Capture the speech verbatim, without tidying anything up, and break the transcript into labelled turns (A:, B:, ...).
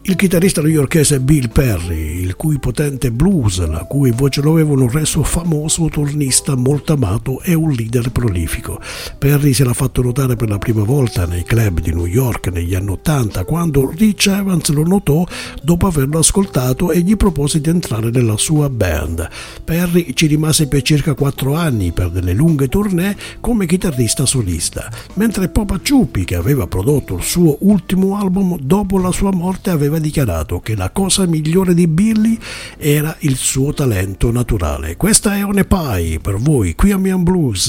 A: Il chitarrista newyorkese Bill Perry, il cui potente blues, la cui voce lo avevano reso famoso, turnista molto amato e un leader prolifico. Perry se l'ha fatto notare per la prima volta nei club di New York negli anni ottanta, quando Rich Evans lo notò dopo averlo ascoltato e gli propose di entrare nella sua band. Perry ci rimase per circa quattro anni per delle lunghe tournée come chitarrista solista, mentre Popa Ciuppi, che aveva prodotto il suo ultimo album, dopo la sua morte aveva dichiarato che la cosa migliore di Billy era il suo talento naturale. Questa è One Pie per voi qui a Mian Blues.